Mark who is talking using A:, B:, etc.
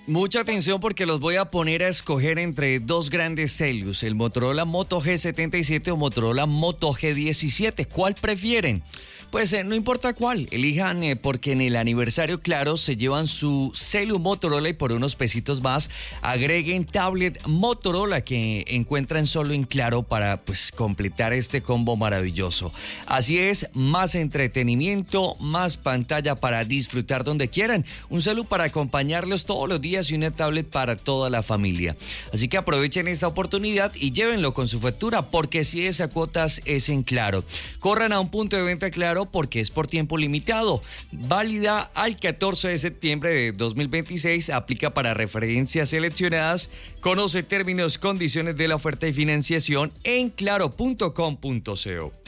A: Mucha atención porque los voy a poner a escoger entre dos grandes Celius, el Motorola Moto G77 o Motorola Moto G17. ¿Cuál prefieren? Pues no importa cuál, elijan porque en el aniversario Claro se llevan su Celu Motorola y por unos pesitos más agreguen tablet Motorola que encuentran solo en Claro para pues completar este combo maravilloso. Así es, más entretenimiento, más pantalla para disfrutar donde quieran, un celu para acompañarlos todos los días y una tablet para toda la familia. Así que aprovechen esta oportunidad y llévenlo con su factura porque si es a cuotas es en Claro. Corran a un punto de venta Claro porque es por tiempo limitado. Válida al 14 de septiembre de 2026. Aplica para referencias seleccionadas. Conoce términos, condiciones de la oferta y financiación en claro.com.co.